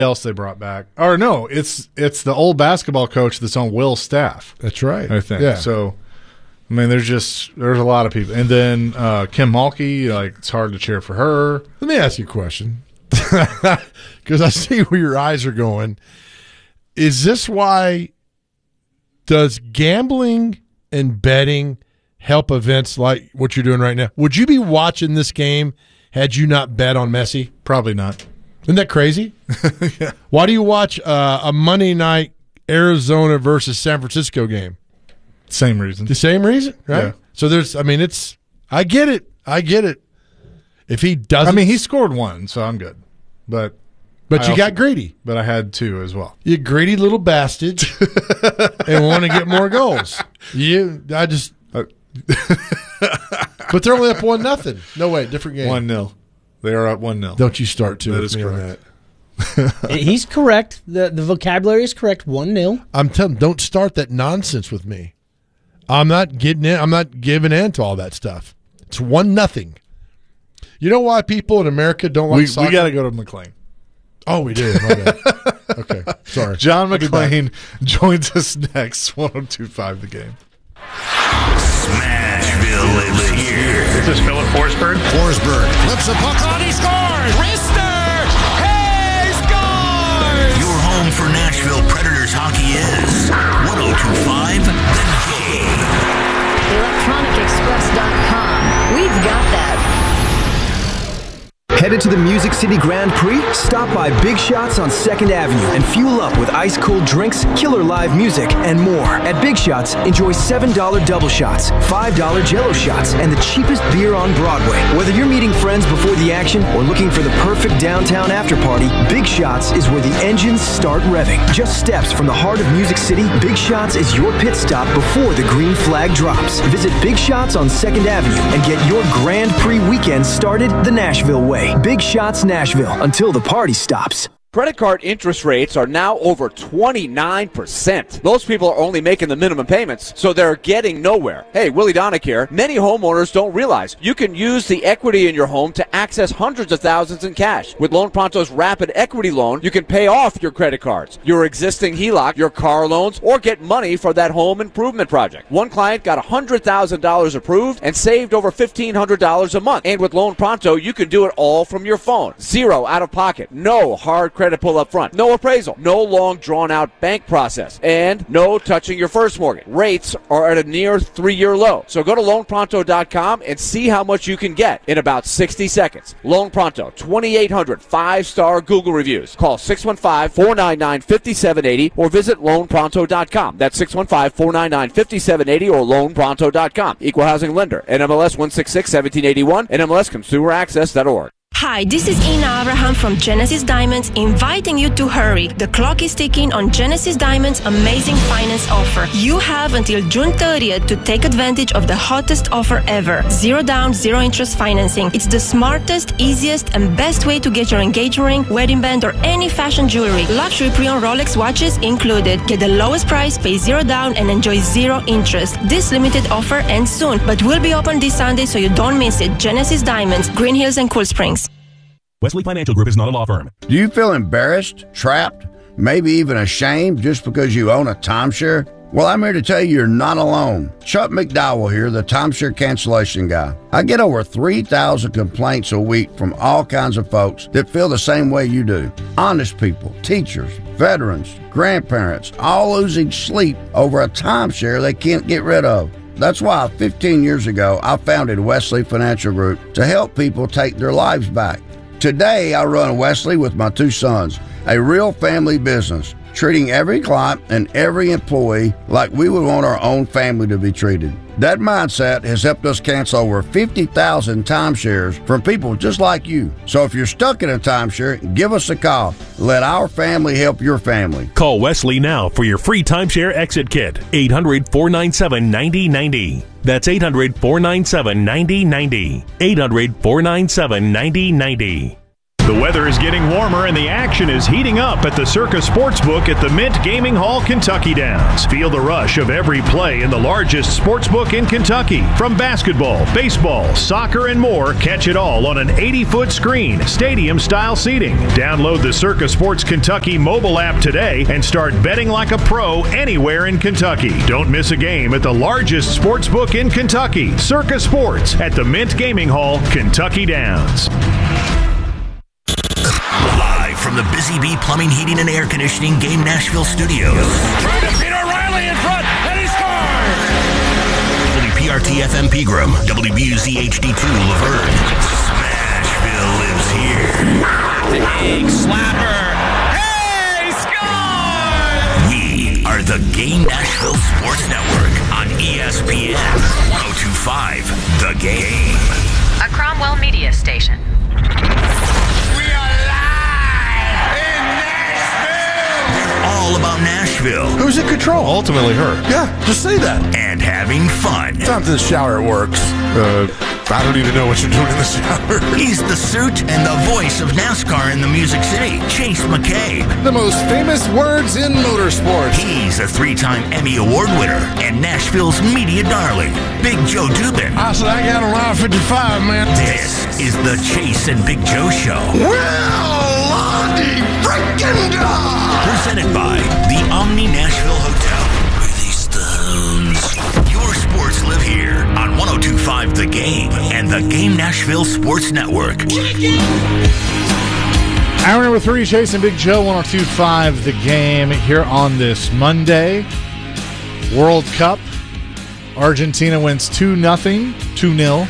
else they brought back. Or no, it's the old basketball coach that's on Will's staff. That's right. I think. Yeah. So, I mean, there's a lot of people. And then Kim Mulkey, like, it's hard to cheer for her. Let me ask you a question, because I see where your eyes are going. Is this why does gambling and betting help events like what you're doing right now? Would you be watching this game had you not bet on Messi? Probably not. Isn't that crazy? Yeah. Why do you watch a Monday night Arizona versus San Francisco game? Same reason. The same reason, right? Yeah. So I get it. If he doesn't, I mean, he scored one, so I'm good. But you got greedy. But I had two as well. You greedy little bastard and want to get more goals. But they're only up 1-0. No way, different game. 1-0. They are up 1-0. Don't you start to. That is correct. He's correct. The vocabulary is correct. 1-0. I'm telling. Don't start that nonsense with me. I'm not getting in. I'm not giving in to all that stuff. It's 1-0. You know why people in America don't like soccer? We got to go to McLean. Oh, we do. Okay. Okay. Sorry. John McClain joins us next. 102.5 The Game. Smashville lives here. This is Philip Forsberg. Forsberg flips a puck on. He scores. Rister. He scores. Your home for Nashville Predators hockey is 102.5 The Game. ElectronicExpress.com. We've got that. Headed to the Music City Grand Prix? Stop by Big Shots on 2nd Avenue and fuel up with ice-cold drinks, killer live music, and more. At Big Shots, enjoy $7 double shots, $5 Jell-O shots, and the cheapest beer on Broadway. Whether you're meeting friends before the action or looking for the perfect downtown after-party, Big Shots is where the engines start revving. Just steps from the heart of Music City, Big Shots is your pit stop before the green flag drops. Visit Big Shots on 2nd Avenue and get your Grand Prix weekend started the Nashville way. Big Shots Nashville, until the party stops. Credit card interest rates are now over 29%. Those people are only making the minimum payments, so they're getting nowhere. Hey, Willie Donick here. Many homeowners don't realize you can use the equity in your home to access hundreds of thousands in cash. With Loan Pronto's Rapid Equity Loan, you can pay off your credit cards, your existing HELOC, your car loans, or get money for that home improvement project. One client got $100,000 approved and saved over $1,500 a month. And with Loan Pronto, you can do it all from your phone. Zero out of pocket. No hard credit pull up front. No appraisal. No long drawn-out bank process. And no touching your first mortgage. Rates are at a near 3-year low. So go to loanpronto.com and see how much you can get in about 60 seconds. Loan Pronto, 2,800 5-star Google reviews. Call 615-499-5780 or visit loanpronto.com. That's 615-499-5780 or loanpronto.com. Equal housing lender. NMLS 166-1781. NMLSconsumeraccess.org. Hi, this is Ina Abraham from Genesis Diamonds inviting you to hurry. The clock is ticking on Genesis Diamonds' amazing finance offer. You have until June 30th to take advantage of the hottest offer ever. 0 down, 0 interest financing. It's the smartest, easiest, and best way to get your engagement ring, wedding band, or any fashion jewelry. Luxury pre-owned Rolex watches included. Get the lowest price, pay 0 down, and enjoy 0 interest. This limited offer ends soon, but will be open this Sunday so you don't miss it. Genesis Diamonds, Green Hills and Cool Springs. Wesley Financial Group is not a law firm. Do you feel embarrassed, trapped, maybe even ashamed just because you own a timeshare? Well, I'm here to tell you you're not alone. Chuck McDowell here, the timeshare cancellation guy. I get over 3,000 complaints a week from all kinds of folks that feel the same way you do. Honest people, teachers, veterans, grandparents, all losing sleep over a timeshare they can't get rid of. That's why 15 years ago, I founded Wesley Financial Group to help people take their lives back. Today, I run Wesley with my 2 sons, a real family business, treating every client and every employee like we would want our own family to be treated. That mindset has helped us cancel over 50,000 timeshares from people just like you. So if you're stuck in a timeshare, give us a call. Let our family help your family. Call Wesley now for your free timeshare exit kit. 800-497-9090. That's 800-497-9090. 800-497-9090. The weather is getting warmer and the action is heating up at the Circa Sportsbook at the Mint Gaming Hall, Kentucky Downs. Feel the rush of every play in the largest sportsbook in Kentucky. From basketball, baseball, soccer, and more, catch it all on an 80-foot screen, stadium-style seating. Download the Circa Sports Kentucky mobile app today and start betting like a pro anywhere in Kentucky. Don't miss a game at the largest sportsbook in Kentucky, Circa Sports at the Mint Gaming Hall, Kentucky Downs. Live from the Busy Bee Plumbing, Heating, and Air Conditioning Game Nashville studios. Trying to beat O'Reilly in front, and he scores! WPRT FM Pegram, WBUZ HD2 Laverne. Smashville lives here. Big slapper. Hey, he scored! We are the Game Nashville Sports Network on ESPN 102.5 The Game. A Cromwell Media Station. All about Nashville. Who's in control? Ultimately her. Yeah, just say that. And having fun. Time to the shower, it works. I don't even know what you're doing in the shower. He's the suit and the voice of NASCAR in the Music City, Chase McCabe. The most famous words in motorsports. He's a 3-time Emmy Award winner and Nashville's media darling, Big Joe Dubin. I said, I got a line 55, man. This is the Chase and Big Joe Show. Well, Lonnie freaking God! Presented by the Omni Nashville Hotel. Where these stones. Your sports live here on 102.5 The Game and the Game Nashville Sports Network. Hour number 3, Chase and Big Joe, 102.5 The Game here on this Monday. World Cup. Argentina wins 2-0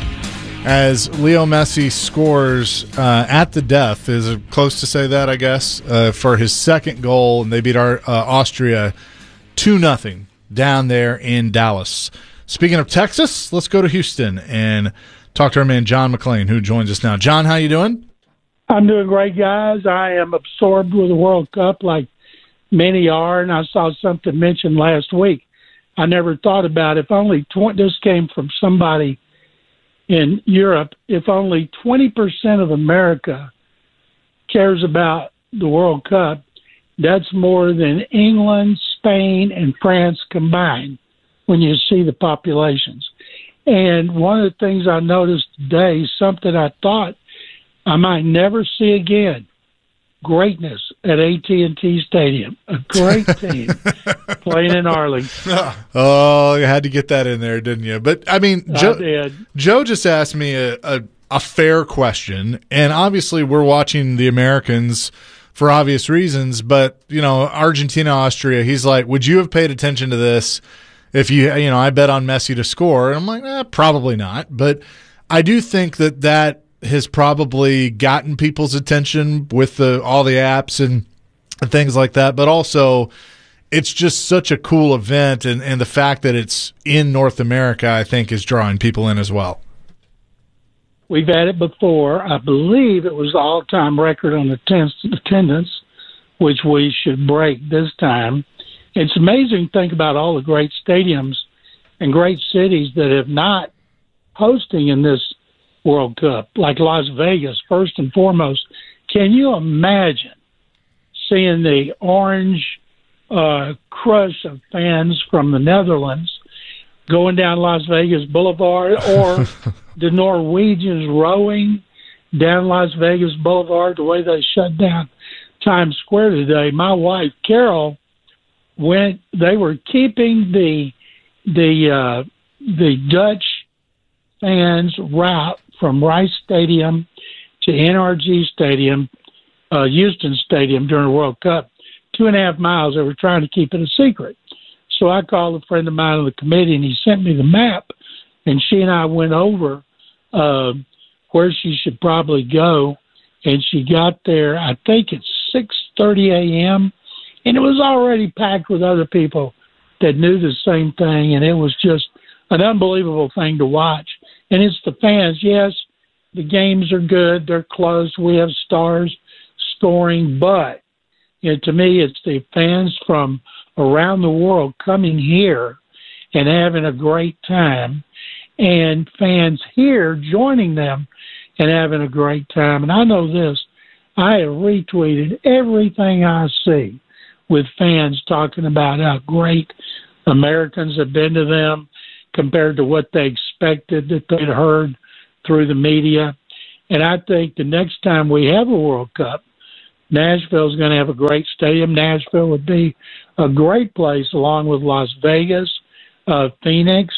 as Leo Messi scores at the death. Is it close to say that, I guess, for his second goal, and they beat Austria 2-0 down there in Dallas. Speaking of Texas, let's go to Houston and talk to our man John McClain, who joins us now. John, how you doing? I'm doing great, guys. I am absorbed with the World Cup like many are, and I saw something mentioned last week. I never thought about if only this came from somebody in Europe, if only 20% of America cares about the World Cup, that's more than England, Spain, and France combined when you see the populations. And one of the things I noticed today, something I thought I might never see again, greatness at AT&T Stadium. A great team playing in Arlington. Oh, you had to get that in there, didn't you? But, I mean, Joe just asked me a fair question, and obviously we're watching the Americans for obvious reasons, but, you know, Argentina, Austria, he's like, would you have paid attention to this if I bet on Messi to score? And I'm like, probably not. But I do think that has probably gotten people's attention with all the apps and things like that. But also, it's just such a cool event, and the fact that it's in North America, I think, is drawing people in as well. We've had it before. I believe it was the all-time record on attendance, which we should break this time. It's amazing to think about all the great stadiums and great cities that have not hosting in this World Cup, like Las Vegas, first and foremost. Can you imagine seeing the orange crush of fans from the Netherlands going down Las Vegas Boulevard, or the Norwegians rowing down Las Vegas Boulevard the way they shut down Times Square today? My wife, Carol, they were keeping the Dutch fans route from Rice Stadium to NRG Stadium, Houston Stadium during the World Cup, 2.5 miles. They were trying to keep it a secret. So I called a friend of mine on the committee, and he sent me the map, and she and I went over where she should probably go, and she got there, I think it's 6:30 a.m., and it was already packed with other people that knew the same thing, and it was just an unbelievable thing to watch. And it's the fans. Yes, the games are good. They're close. We have stars scoring. But to me, it's the fans from around the world coming here and having a great time, and fans here joining them and having a great time. And I know this, I have retweeted everything I see with fans talking about how great Americans have been to them compared to what they expected that they'd heard through the media. And I think the next time we have a World Cup, Nashville's going to have a great stadium. Nashville would be a great place along with Las Vegas, Phoenix,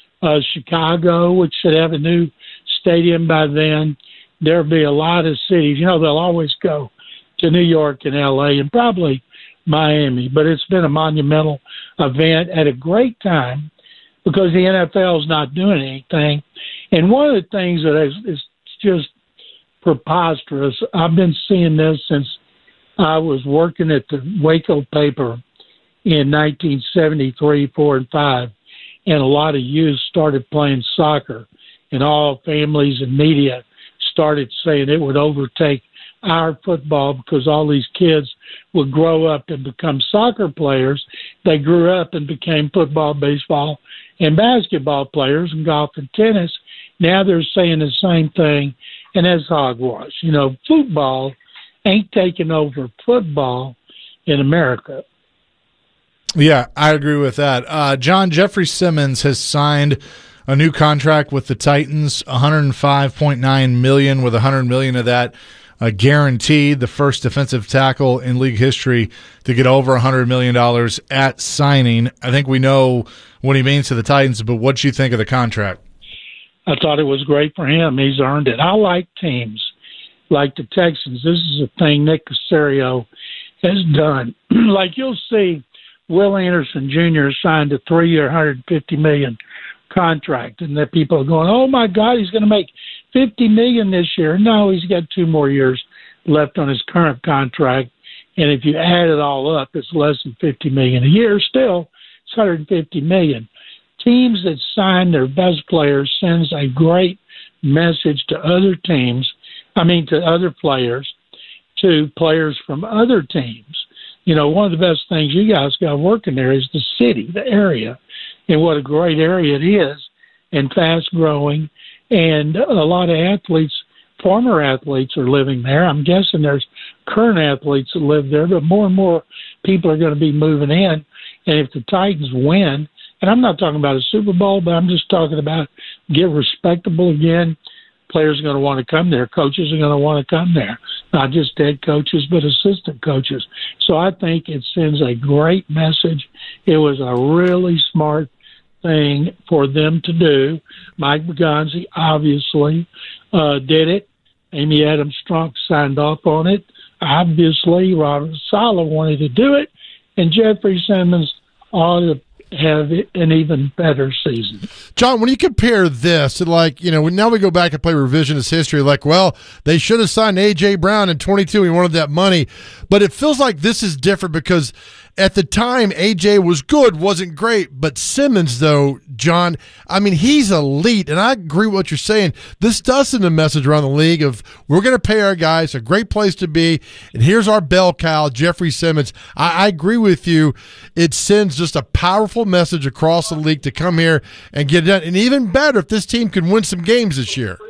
Chicago, which should have a new stadium by then. There'll be a lot of cities. They'll always go to New York and L.A. and probably Miami. But it's been a monumental event at a great time because the NFL is not doing anything. And one of the things that is just preposterous, I've been seeing this since I was working at the Waco paper in 1973, 4, and 5, and a lot of youth started playing soccer, and all families and media started saying it would overtake our football because all these kids would grow up and become soccer players. They grew up and became football, baseball, and basketball players, and golf and tennis. Now they're saying the same thing, and that's hogwash. Football ain't taking over football in America. Yeah, I agree with that. John, Jeffrey Simmons has signed a new contract with the Titans, $105.9 million, with $100 million of that guaranteed. The first defensive tackle in league history to get over $100 million at signing. I think we know what he means to the Titans, but what do you think of the contract? I thought it was great for him. He's earned it. I like teams like the Texans. This is a thing Nick Caserio has done. Like you'll see Will Anderson Jr. signed a 3-year, $150 million contract, and that people are going, oh, my God, he's going to make $50 million this year. No, he's got 2 more years left on his current contract, and if you add it all up, it's less than $50 million a year. Still, it's $150 million. Teams that sign their best players sends a great message to other teams, to other players, to players from other teams. One of the best things you guys got working there is the city, the area, and what a great area it is, and fast-growing, and a lot of athletes, former athletes, are living there. I'm guessing there's current athletes that live there, but more and more people are going to be moving in, and if the Titans win, and I'm not talking about a Super Bowl, but I'm just talking about get respectable again. Players are going to want to come there. Coaches are going to want to come there. Not just head coaches, but assistant coaches. So I think it sends a great message. It was a really smart thing for them to do. Mike Bergonzi obviously did it. Amy Adams-Strunk signed off on it. Obviously, Robert Saleh wanted to do it. And Jeffrey Simmons ought to have an even better season. John, when you compare this to now we go back and play revisionist history, they should have signed A.J. Brown in 22. He wanted that money. But it feels like this is different because at the time, A.J. was good, wasn't great. But Simmons, though, John, he's elite. And I agree with what you're saying. This does send a message around the league of we're going to pay our guys, a great place to be. And here's our bell cow, Jeffrey Simmons. I agree with you. It sends just a powerful message across the league to come here and get it done. And even better if this team can win some games this year.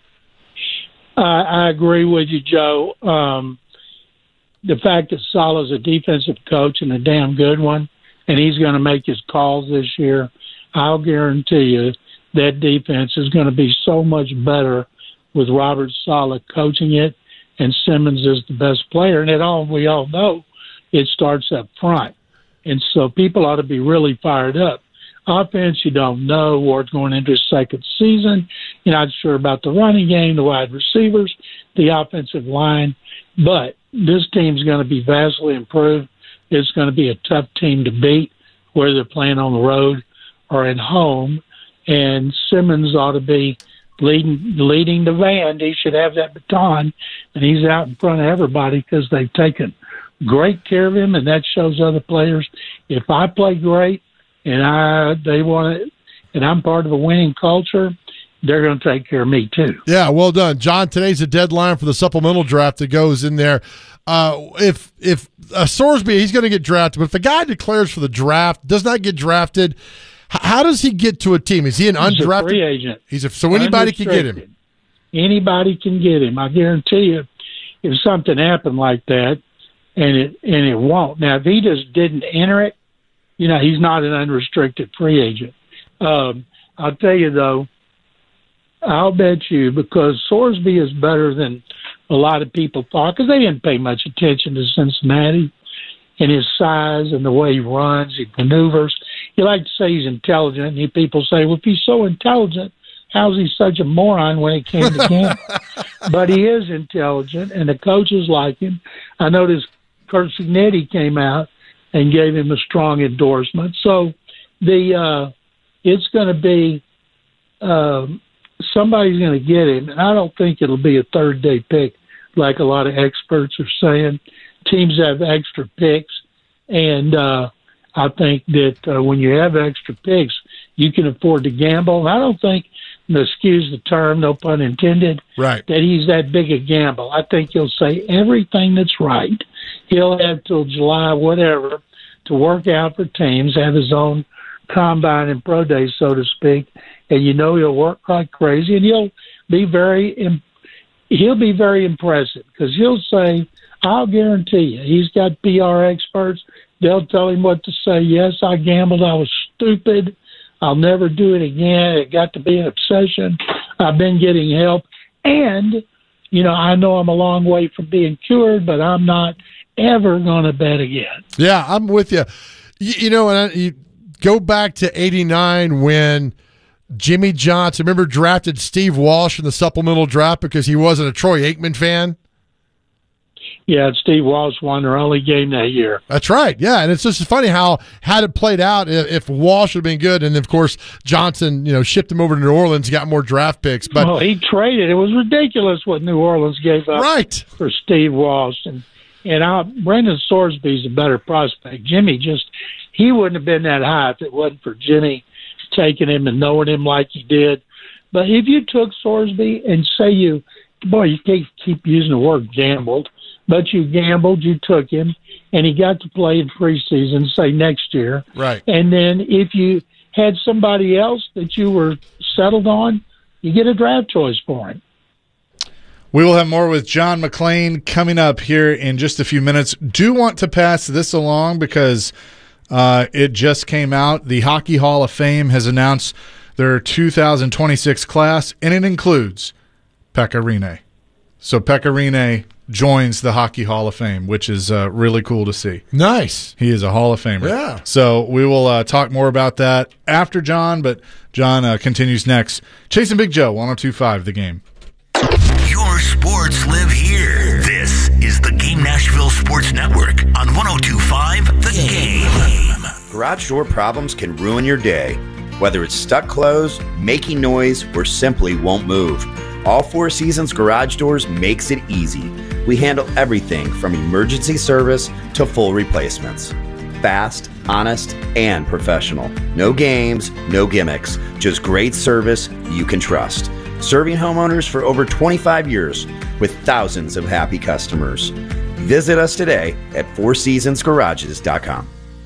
I agree with you, Joe. The fact that Saleh's a defensive coach and a damn good one, and he's going to make his calls this year, I'll guarantee you that defense is going to be so much better with Robert Saleh coaching it, and Simmons is the best player. And we all know it starts up front. And so people ought to be really fired up. Offense, you don't know. Ward's going into his second season. You're not sure about the running game, the wide receivers, the offensive line. But this team's going to be vastly improved. It's going to be a tough team to beat, whether they're playing on the road or at home. And Simmons ought to be leading the van. He should have that baton, and he's out in front of everybody because they've taken great care of him, and that shows other players. If I play great and they want it, and I'm part of a winning culture, they're going to take care of me too. Yeah, well done, John. Today's the deadline for the supplemental draft that goes in there. If Sorsby, he's going to get drafted, but if the guy declares for the draft, does not get drafted, how does he get to a team? Is he an undrafted? He's a free agent. So anybody can get him. Anybody can get him. I guarantee you. if something happened like that, and it won't. Now, if he just didn't enter it, he's not an unrestricted free agent. I'll tell you, though, I'll bet you, because Sorsby is better than a lot of people thought, because they didn't pay much attention to Cincinnati and his size and the way he runs, he maneuvers. You like to say he's intelligent, and people say, well, if he's so intelligent, how's he such a moron when it came to gambling? But he is intelligent, and the coaches like him. I noticed Curt Cignetti came out and gave him a strong endorsement. So it's going to be somebody's going to get him, and I don't think it'll be a third-day pick like a lot of experts are saying. Teams have extra picks, and I think that when you have extra picks, you can afford to gamble. And I don't think, excuse the term, no pun intended, right, that he's that big a gamble. I think he'll say everything that's right. He'll have till July, whatever, to work out for teams, have his own combine and pro day, so to speak, and he'll work like crazy, and he'll be very impressive, because he'll say, I'll guarantee you, he's got PR experts. They'll tell him what to say. Yes, I gambled. I was stupid. I'll never do it again. It got to be an obsession. I've been getting help. And, I know I'm a long way from being cured, but I'm not ever going to bet again. Yeah, I'm with you. You go back to 89 when Jimmy Johnson, remember, drafted Steve Walsh in the supplemental draft because he wasn't a Troy Aikman fan? Yeah, Steve Walsh won their only game that year. That's right. Yeah, and it's just funny how had it played out if Walsh had been good, and of course Johnson, shipped him over to New Orleans, got more draft picks. But he traded. It was ridiculous what New Orleans gave up for Steve Walsh, and Brendan Sorsby's a better prospect. Jimmy he wouldn't have been that high if it wasn't for Jimmy taking him and knowing him like he did. But if you took Sorsby and say you can't keep using the word gambled, but you gambled, you took him, and he got to play in preseason, say next year. Right. And then if you had somebody else that you were settled on, you get a draft choice for him. We will have more with John McClain coming up here in just a few minutes. Do want to pass this along because it just came out. The Hockey Hall of Fame has announced their 2026 class, and it includes Pekka Rinne. So Pekka Rinne joins the Hockey Hall of Fame, which is really cool to see. Nice. He is a Hall of Famer. Yeah. So we will talk more about that after John, but John continues next. Chasing Big Joe, 102.5 The Game. Your sports live here. This is the Game Nashville Sports Network on 102.5 The Game. Garage door problems can ruin your day. Whether it's stuck closed, making noise, or simply won't move, All Four Seasons Garage Doors makes it easy. We handle everything from emergency service to full replacements. Fast, honest, and professional. No games, no gimmicks, just great service you can trust. Serving homeowners for over 25 years with thousands of happy customers. Visit us today at fourseasonsgarages.com.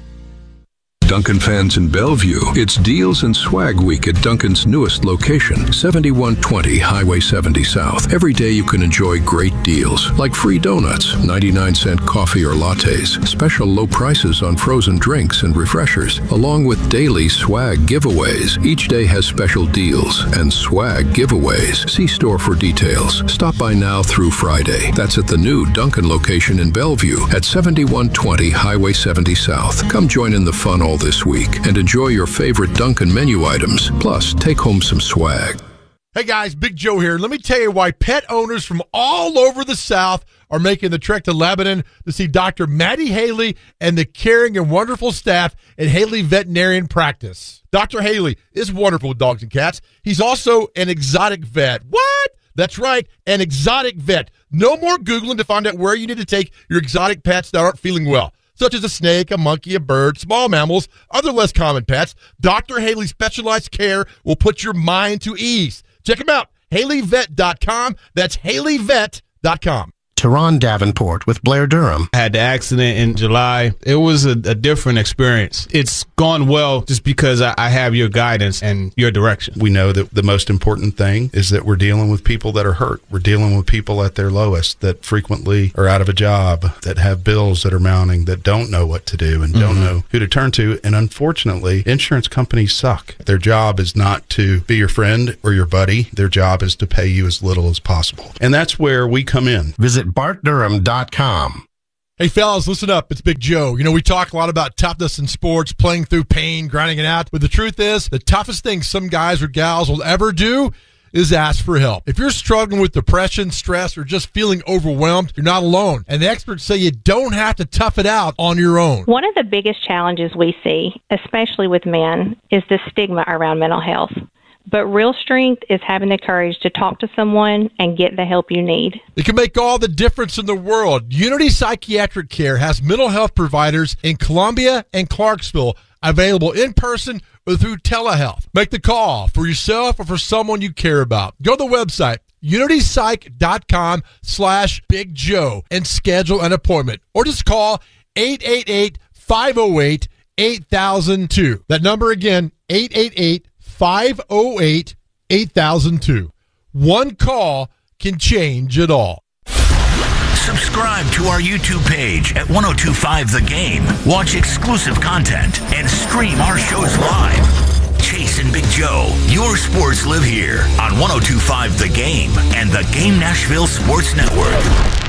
Duncan fans in Bellevue, it's Deals and Swag Week at Duncan's newest location, 7120 Highway 70 South. Every day you can enjoy great deals, like free donuts, 99-cent coffee or lattes, special low prices on frozen drinks and refreshers, along with daily swag giveaways. Each day has special deals and swag giveaways. See store for details. Stop by now through Friday. That's at the new Duncan location in Bellevue at 7120 Highway 70 South. Come join in the fun all this week and enjoy your favorite Duncan menu items. Plus, take home some swag. Hey guys, Big Joe here. Let me tell you why pet owners from all over the South are making the trek to Lebanon to see Dr. Maddie Haley and the caring and wonderful staff at Haley Veterinarian Practice. Dr. Haley is wonderful with dogs and cats. He's also an exotic vet. What? That's right, an exotic vet. No more Googling to find out where you need to take your exotic pets that aren't feeling well, such as a snake, a monkey, a bird, small mammals, other less common pets. Dr. Haley's specialized care will put your mind to ease. Check him out, HaleyVet.com. That's HaleyVet.com. Teron Davenport with Blair Durham. I had the accident in July. It was a different experience. It's gone well just because I have your guidance and your direction. We know that the most important thing is that we're dealing with people that are hurt. We're dealing with people at their lowest that frequently are out of a job, that have bills that are mounting, that don't know what to do and don't know who to turn to. And unfortunately, insurance companies suck. Their job is not to be your friend or your buddy. Their job is to pay you as little as possible. And that's where we come in. Visit BartDurham.com. Hey, fellas, listen up. It's Big Joe. You know, we talk a lot about toughness in sports, playing through pain, grinding it out. But the truth is, the toughest thing some guys or gals will ever do is ask for help. If you're struggling with depression, stress, or just feeling overwhelmed, you're not alone. And the experts say you don't have to tough it out on your own. One of the biggest challenges we see, especially with men, is the stigma around mental health. But real strength is having the courage to talk to someone and get the help you need. It can make all the difference in the world. Unity Psychiatric Care has mental health providers in Columbia and Clarksville available in person or through telehealth. Make the call for yourself or for someone you care about. Go to the website, UnityPsych.com/Big Joe and schedule an appointment. Or just call 888-508-8002. That number again, 888-508-8002. One call can change it all. Subscribe to our YouTube page at 1025 The Game. Watch exclusive content and stream our shows live. Chase and Big Joe, your sports live here on 1025 The Game and the Game Nashville Sports Network.